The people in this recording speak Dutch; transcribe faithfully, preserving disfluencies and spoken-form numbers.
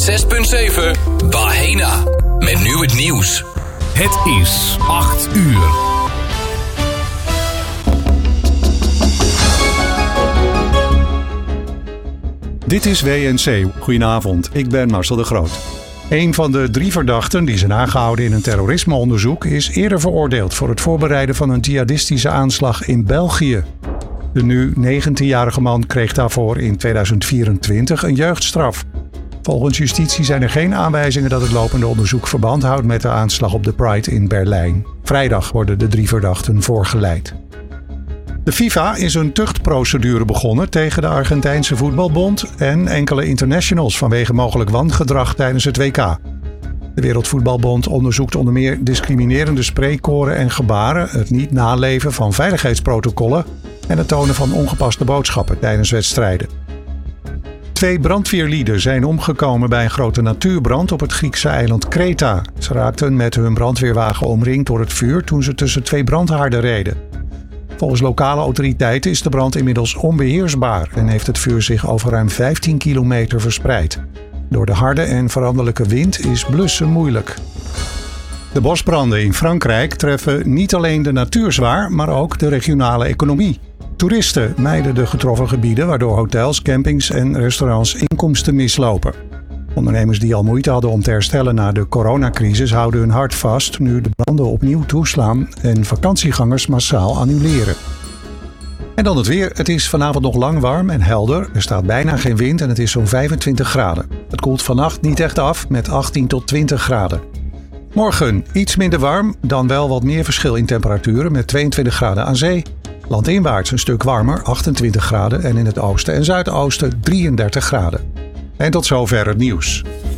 zes punt zeven Bahena. Met nu het nieuws. Het is acht uur. Dit is W N C. Goedenavond, ik ben Marcel de Groot. Een van de drie verdachten die zijn aangehouden in een terrorismeonderzoek is eerder veroordeeld voor het voorbereiden van een jihadistische aanslag in België. De nu negentienjarige man kreeg daarvoor in tweeduizend vierentwintig een jeugdstraf. Volgens justitie zijn er geen aanwijzingen dat het lopende onderzoek verband houdt met de aanslag op de Pride in Berlijn. Vrijdag worden de drie verdachten voorgeleid. De FIFA is een tuchtprocedure begonnen tegen de Argentijnse voetbalbond en enkele internationals vanwege mogelijk wangedrag tijdens het W K. De Wereldvoetbalbond onderzoekt onder meer discriminerende spreekkoren en gebaren, het niet naleven van veiligheidsprotocollen en het tonen van ongepaste boodschappen tijdens wedstrijden. Twee brandweerlieden zijn omgekomen bij een grote natuurbrand op het Griekse eiland Kreta. Ze raakten met hun brandweerwagen omringd door het vuur toen ze tussen twee brandhaarden reden. Volgens lokale autoriteiten is de brand inmiddels onbeheersbaar en heeft het vuur zich over ruim vijftien kilometer verspreid. Door de harde en veranderlijke wind is blussen moeilijk. De bosbranden in Frankrijk treffen niet alleen de natuur zwaar, maar ook de regionale economie. Toeristen mijden de getroffen gebieden, waardoor hotels, campings en restaurants inkomsten mislopen. Ondernemers die al moeite hadden om te herstellen na de coronacrisis houden hun hart vast nu de branden opnieuw toeslaan en vakantiegangers massaal annuleren. En dan het weer. Het is vanavond nog lang warm en helder. Er staat bijna geen wind en het is zo'n vijfentwintig graden. Het koelt vannacht niet echt af met achttien tot twintig graden. Morgen iets minder warm, dan wel wat meer verschil in temperaturen met tweeëntwintig graden aan zee. Landinwaarts een stuk warmer, achtentwintig graden en in het oosten en zuidoosten drieëndertig graden. En tot zover het nieuws.